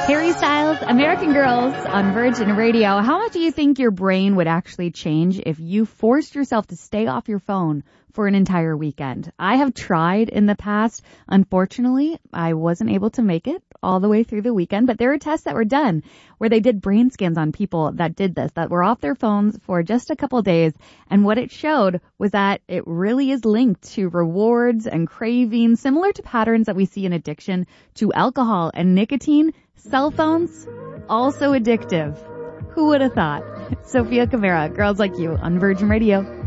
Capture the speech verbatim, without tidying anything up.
Harry Styles, American Girls on Virgin Radio. How much do you think your brain would actually change if you forced yourself to stay off your phone for an entire weekend? I have tried in the past. Unfortunately, I wasn't able to make it all the way through the weekend, but there were tests that were done where they did brain scans on people that did this, that were off their phones for just a couple days. And what it showed was that it really is linked to rewards and cravings, similar to patterns that we see in addiction to alcohol and nicotine. Cell phones, also addictive. Who would have thought? Sophia Camara, Girls Like You on Virgin Radio.